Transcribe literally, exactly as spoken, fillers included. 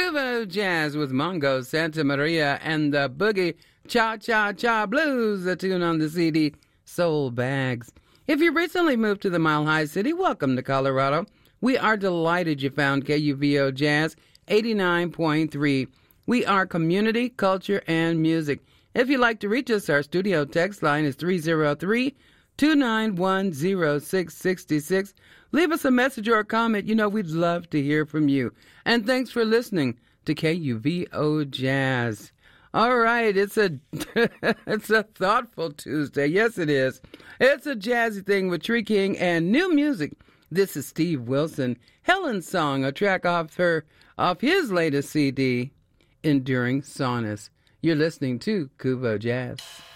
Kuvo Jazz with Mongo Santa Maria and the Boogie Cha-Cha-Cha Blues, a tune on the C D Soul Bags. If you recently moved to the Mile High City, welcome to Colorado. We are delighted you found K U V O Jazz eighty-nine point three. We are community, culture, and music. If you'd like to reach us, our studio text line is three oh three, two nine one, oh six six six. Leave us a message or a comment. You know, we'd love to hear from you. And thanks for listening to K U V O Jazz. All right, it's a it's a thoughtful Tuesday. Yes, it is. It's a jazzy thing with Tree King and new music. This is Steve Wilson, Helen's Song, a track off her off his latest C D, Enduring Sonnets. You're listening to Kuvo Jazz.